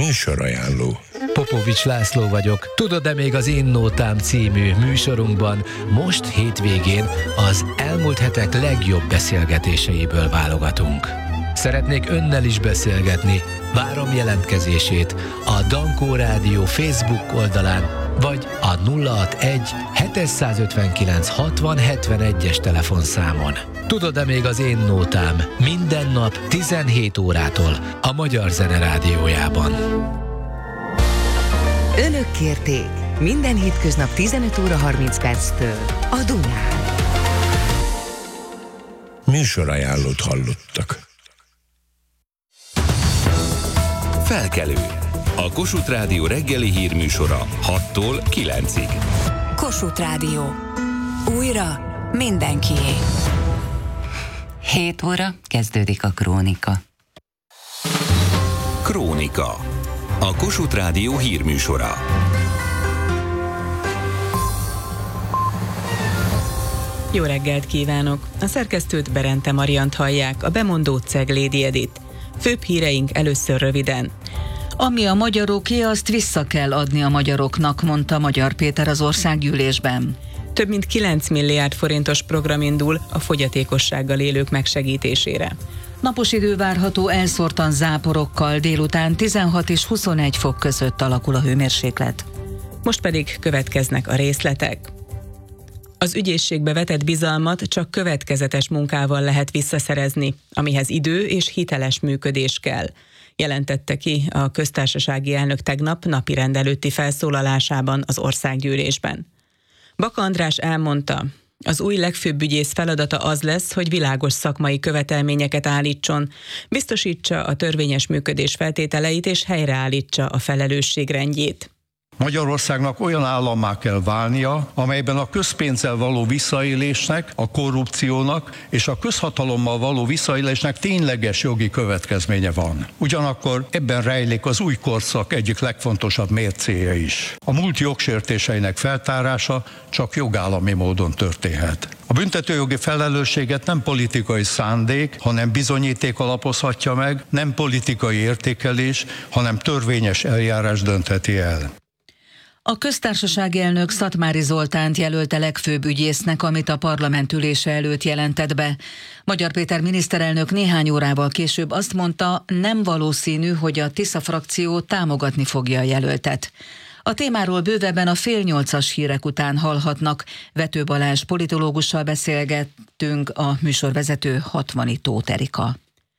Műsorajánló. Popovics László vagyok. Tudod-e még az Én Nótám című műsorunkban most hétvégén az elmúlt hetek legjobb beszélgetéseiből válogatunk. Szeretnék önnel is beszélgetni. Várom jelentkezését a Dankó Rádió Facebook oldalán, vagy a 061 759 60 71-es telefonszámon. Tudod-e még az Én Nótám minden nap 17 órától a Magyar Zene Rádiójában. Önök kérték minden hétköznap 15 óra 30 perctől a Dunán. Műsorajánlót hallottak. Felkelő. A Kossuth Rádió reggeli hírműsora 6-tól 9-ig. Kossuth Rádió. Újra mindenkié. 7 óra kezdődik a Krónika. Krónika. A Kossuth Rádió hírműsora. Jó reggelt kívánok! A szerkesztőt, Berente Mariant hallják, a bemondót Ceglédi Edit. Főbb híreink először röviden. Ami a magyaroké, azt vissza kell adni a magyaroknak, mondta Magyar Péter az országgyűlésben. Több mint 9 milliárd forintos program indul a fogyatékossággal élők megsegítésére. Napos idő várható elszórtan záporokkal, délután 16 és 21 fok között alakul a hőmérséklet. Most pedig következnek a részletek. Az ügyészségbe vetett bizalmat csak következetes munkával lehet visszaszerezni, amihez idő és hiteles működés kell, jelentette ki a köztársasági elnök tegnap napirend előtti felszólalásában az országgyűlésben. Baka András elmondta, az új legfőbb ügyész feladata az lesz, hogy világos szakmai követelményeket állítson, biztosítsa a törvényes működés feltételeit és helyreállítsa a felelősség rendjét. Magyarországnak olyan állammá kell válnia, amelyben a közpénzzel való visszaélésnek, a korrupciónak és a közhatalommal való visszaélésnek tényleges jogi következménye van. Ugyanakkor ebben rejlik az új korszak egyik legfontosabb mércéje is. A múlt jogsértéseinek feltárása csak jogállami módon történhet. A büntetőjogi felelősséget nem politikai szándék, hanem bizonyíték alapozhatja meg, nem politikai értékelés, hanem törvényes eljárás döntheti el. A köztársasági elnök Szatmári Zoltánt jelölte legfőbb ügyésznek, amit a parlament ülése előtt jelentett be. Magyar Péter miniszterelnök néhány órával később azt mondta, nem valószínű, hogy a Tisza frakció támogatni fogja a jelöltet. A témáról bővebben a 7:30 hírek után hallhatnak. Vető Balázs politológussal beszélgettünk, a műsorvezető Hatmani Tóth Erika.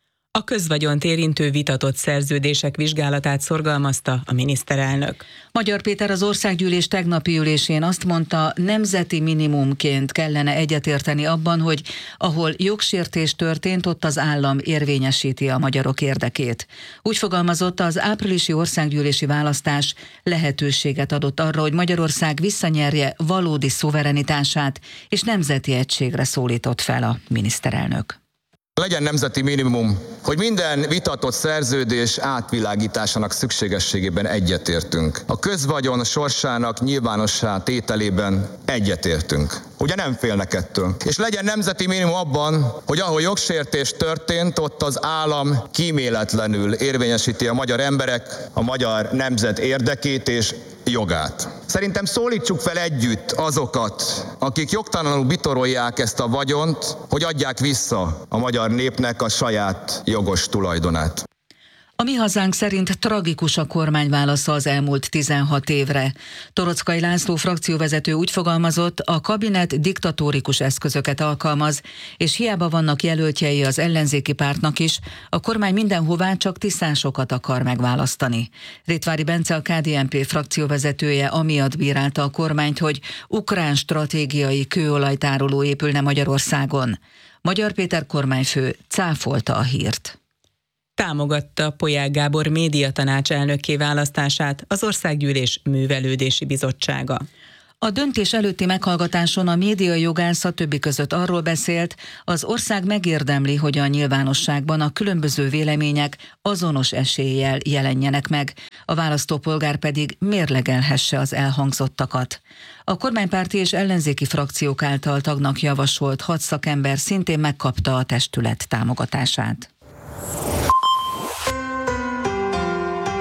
A közvagyont érintő vitatott szerződések vizsgálatát szorgalmazta a miniszterelnök. Magyar Péter az országgyűlés tegnapi ülésén azt mondta, nemzeti minimumként kellene egyetérteni abban, hogy ahol jogsértés történt, ott az állam érvényesíti a magyarok érdekét. Úgy fogalmazott, az áprilisi országgyűlési választás lehetőséget adott arra, hogy Magyarország visszanyerje valódi szuverenitását, és nemzeti egységre szólított fel a miniszterelnök. Legyen nemzeti minimum, hogy minden vitatott szerződés átvilágításának szükségességében egyetértünk. A közvagyon sorsának nyilvánossá tételében egyetértünk. Ugye nem félnek ettől. És legyen nemzeti minimum abban, hogy ahol jogsértés történt, ott az állam kíméletlenül érvényesíti a magyar emberek, a magyar nemzet érdekét és jogát. Szerintem szólítsuk fel együtt azokat, akik jogtalanul bitorolják ezt a vagyont, hogy adják vissza a magyar népnek a saját jogos tulajdonát. A Mi Hazánk szerint tragikus a kormányválasza az elmúlt 16 évre. Torockai László frakcióvezető úgy fogalmazott, a kabinet diktatórikus eszközöket alkalmaz, és hiába vannak jelöltjei az ellenzéki pártnak is, a kormány mindenhová csak tisztásokat akar megválasztani. Rétvári Bence, a KDNP frakcióvezetője amiatt bírálta a kormányt, hogy ukrán stratégiai kőolajtároló épülne Magyarországon. Magyar Péter kormányfő cáfolta a hírt. Támogatta Polyák Gábor médiatanács elnökké választását az Országgyűlés Művelődési Bizottsága. A döntés előtti meghallgatáson a médiajogász a többi között arról beszélt, az ország megérdemli, hogy a nyilvánosságban a különböző vélemények azonos eséllyel jelenjenek meg, a választópolgár pedig mérlegelhesse az elhangzottakat. A kormánypárti és ellenzéki frakciók által tagnak javasolt 6 szakember szintén megkapta a testület támogatását.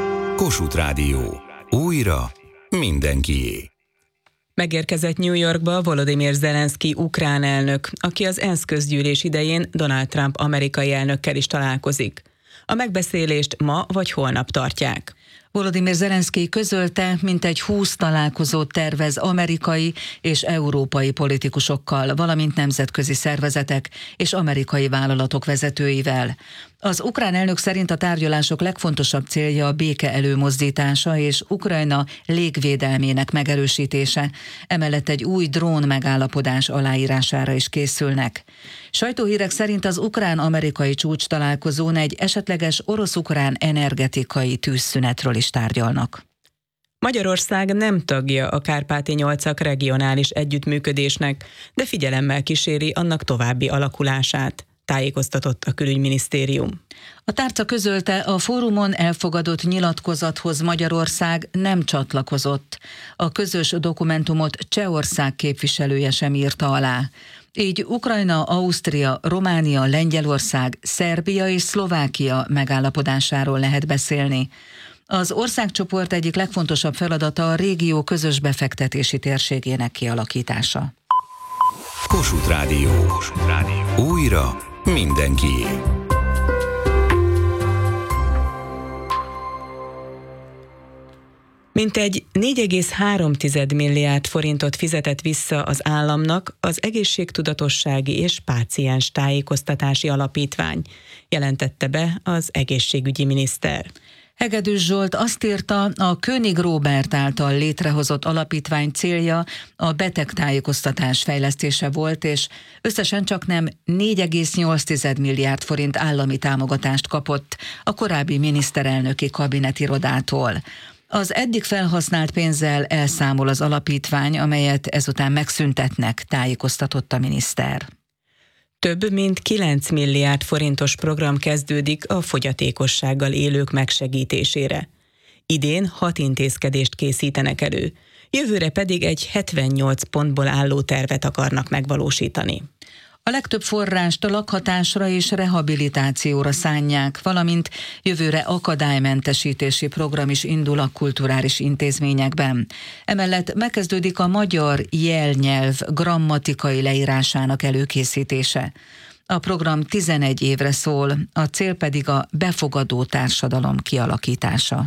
Kossuth Rádió. Újra mindenkié. Megérkezett New Yorkba Volodymyr Zelenszky ukrán elnök, aki az ENSZ közgyűlés idején Donald Trump amerikai elnökkel is találkozik. A megbeszélést ma vagy holnap tartják. Volodymyr Zelenszky közölte, mintegy 20 találkozót tervez amerikai és európai politikusokkal, valamint nemzetközi szervezetek és amerikai vállalatok vezetőivel. Az ukrán elnök szerint a tárgyalások legfontosabb célja a béke előmozdítása és Ukrajna légvédelmének megerősítése, emellett egy új drón megállapodás aláírására is készülnek. Sajtóhírek szerint az ukrán-amerikai csúcs találkozón egy esetleges orosz-ukrán energetikai tűzszünetről is tárgyalnak. Magyarország nem tagja a Kárpáti-8 regionális együttműködésnek, de figyelemmel kíséri annak további alakulását, tájékoztatott a Külügyminisztérium. A tárca közölte, a fórumon elfogadott nyilatkozathoz Magyarország nem csatlakozott. A közös dokumentumot Csehország képviselője sem írta alá. Így Ukrajna, Ausztria, Románia, Lengyelország, Szerbia és Szlovákia megállapodásáról lehet beszélni. Az országcsoport egyik legfontosabb feladata a régió közös befektetési térségének kialakítása. Kossuth Rádió. Újra mindenkié. Mintegy 4,3 milliárd forintot fizetett vissza az államnak az Egészségtudatossági és Páciens Tájékoztatási Alapítvány, jelentette be az egészségügyi miniszter. Hegedűs Zsolt azt írta, a König Róbert által létrehozott alapítvány célja a betegtájékoztatás fejlesztése volt, és összesen csaknem 4,8 milliárd forint állami támogatást kapott a korábbi miniszterelnöki kabinetirodától. Az eddig felhasznált pénzzel elszámol az alapítvány, amelyet ezután megszüntetnek, tájékoztatott a miniszter. Több mint 9 milliárd forintos program kezdődik a fogyatékossággal élők megsegítésére. Idén 6 intézkedést készítenek elő, jövőre pedig egy 78 pontból álló tervet akarnak megvalósítani. A legtöbb forrást a lakhatásra és rehabilitációra szánják, valamint jövőre akadálymentesítési program is indul a kulturális intézményekben. Emellett megkezdődik a magyar jelnyelv grammatikai leírásának előkészítése. A program 11 évre szól, a cél pedig a befogadó társadalom kialakítása.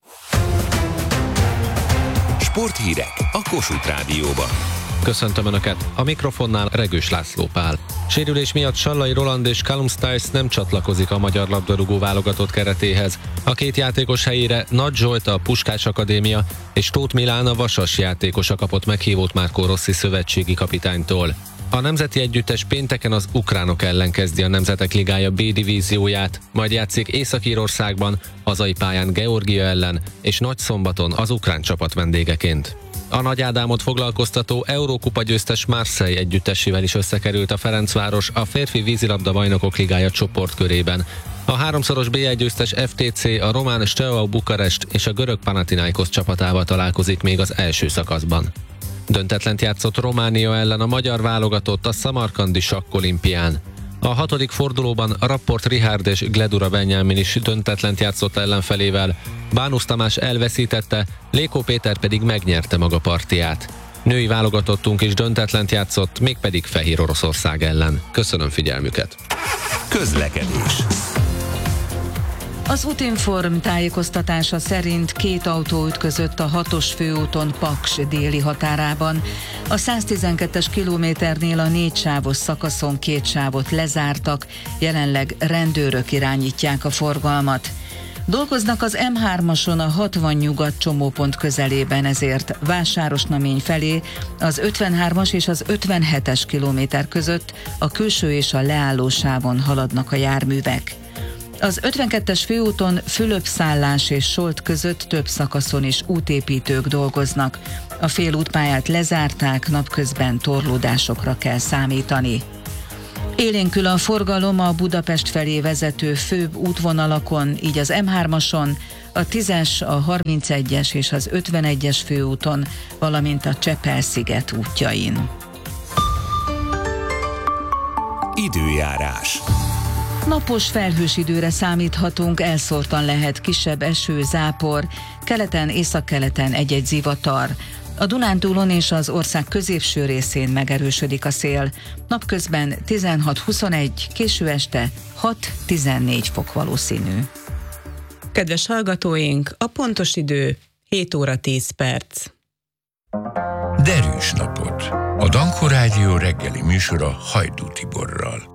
Sporthírek a Kossuth Rádióban. Köszöntöm Önöket! A mikrofonnál Regős László Pál. Sérülés miatt Sallai Roland és Callum Stiles nem csatlakozik a magyar labdarúgó válogatott keretéhez. A két játékos helyére Nagy Zsolt a Puskás Akadémia és Tóth Milán a Vasas játékosa kapott meghívót Marco Rossi szövetségi kapitánytól. A nemzeti együttes pénteken az ukránok ellen kezdi a Nemzetek Ligája B divízióját, majd játszik Észak-Írországban, hazai pályán Georgia ellen, és Nagyszombaton az ukrán csapat vendégeként. A Nagy Ádámot foglalkoztató Eurókupa győztes Marseille együttesével is összekerült a Ferencváros a férfi vízilabda bajnokok ligája csoportkörében. A háromszoros BL győztes FTC a román Steaua Bukarest és a görög Panathinaikos csapatával találkozik még az első szakaszban. Döntetlent játszott Románia ellen a magyar válogatott a szamarkandi sakkolimpián. A 6. fordulóban Rapport Richard és Gledura Benjamin is döntetlent játszott ellenfelével, Bánusz Tamás elveszítette, Lékó Péter pedig megnyerte maga partiját. Női válogatottunk is döntetlent játszott, mégpedig Fehér Oroszország ellen. Köszönöm figyelmüket! Közlekedés. Az Utinform tájékoztatása szerint 2 autó ütközött a 6-os főúton Paks déli határában. A 112-es kilométernél a 4 sávos szakaszon 2 sávot lezártak, jelenleg rendőrök irányítják a forgalmat. Dolgoznak az M3-ason a 60 nyugat csomópont közelében, ezért Vásárosnamény felé az 53-as és az 57-es kilométer között a külső és a leálló sávon haladnak a járművek. Az 52-es főúton Fülöp-Szállás és Solt között több szakaszon is útépítők dolgoznak. A félútpályát lezárták, napközben torlódásokra kell számítani. Élénkül a forgalom a Budapest felé vezető főbb útvonalakon, így az M3-ason, a 10-es, a 31-es és az 51-es főúton, valamint a Csepel-sziget útjain. Időjárás. Napos felhős időre számíthatunk, elszórtan lehet kisebb eső, zápor, keleten, északkeleten egy-egy zivatar. A Dunántúlon és az ország középső részén megerősödik a szél. Napközben 16-21, késő este 6-14 fok valószínű. Kedves hallgatóink, a pontos idő 7 óra 10 perc. Derűs napot! A Danko Rádió reggeli műsora Hajdú Tiborral.